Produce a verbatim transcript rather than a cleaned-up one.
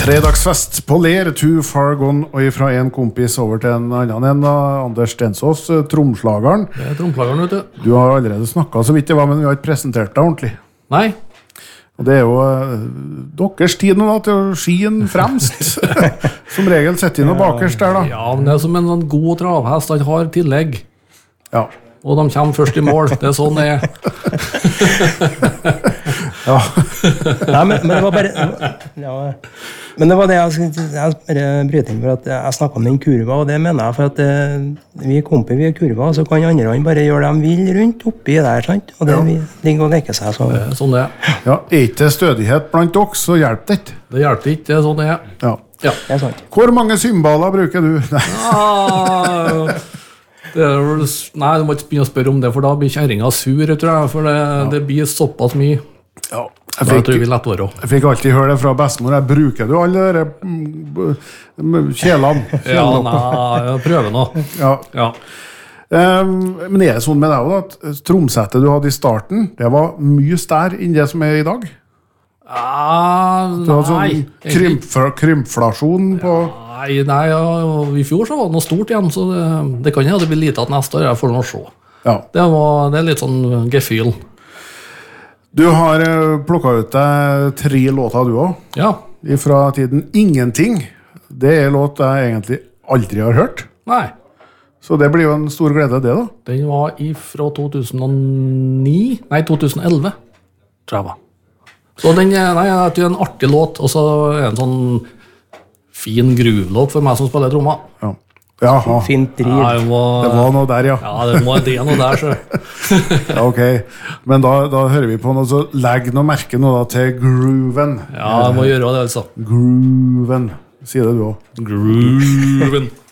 Fredagsfest på Ler, Too Far Gone, og fra en kompis over til en annen en, Anders Stensås, tromslageren. Det er tromslageren, vet du. Du har allerede snakket så vidt det var, men vi har ikke presentert deg ordentlig. Nei. Og det er jo uh, deres tid nå da, til å skien fremst. Som regel setter inn noe bakerst der da. Ja, men det er som en sånn god travhest, han har tillegg. Ja. Og de kommer først i mål, det er sånn det er. Ja. Nei, men, men det var bare ja, men det var det jeg skulle jeg bare bryte inn for at jeg snakket om den kurva, og det mener jeg for at det, vi er kompiser, vi er kurva, så kan andre bare gjøre det de vil rundt oppi der, sant? Og det Ja. vi ligger og leker seg så. Det er sånn det er. Ja, er ikke stødighet blant dere, så hjelper det ikke. Det hjelper ikke, det er sånn det er. Ja. Ja. Det er sant. Hvor mange symbaler bruker du? Nei. Ah, det er, vel- nei, du må ikke begynne å spørre om det, for da blir kjæringa sur, tror jeg, for det, det blir såpass mye. Ja, Da jeg tror jeg vi fikk, lett være. jeg fikk alltid høre det fra bestemor. Jeg bruker du alle de mm, kjelene? Ja, nei, jeg prøver nå. Ja. Ja. Um, men er det sånn med deg også, at tromsettet du hadde i starten, det var mye større enn det som er i dag? Ah, Du hadde nei. sånn krympf- krympflasjon på... Nei, nei, ja, I fjor så var det noe stort igjen, så det, det kan jo det bli lite at neste år, jeg får noe å se. Ja. Det, var, det er litt sånn gefühl. Du har uh, plukket ut deg tre låter du også, Ja, fra tiden Ingenting. Det er en låt jeg egentlig aldri har hørt. nei. Så det blir jo en stor glede det da. Den var fra to tusen og ni, nei, to tusen og elleve, tror jeg var. Så den er, nei, jeg tror det er en artig låt, og så er det en sånn fin groove-låt for meg som spiller tromma. Ja. Jaha, Fint driv. Ja, det var, det var noe der, ja. ja, det må det er noe der, så. Ja, ok. Men da, da hører vi på noe, så legg noe merke nå da til grooven. Ja, jeg må gjøre det, altså. Grooven, sier det du også. Grooven.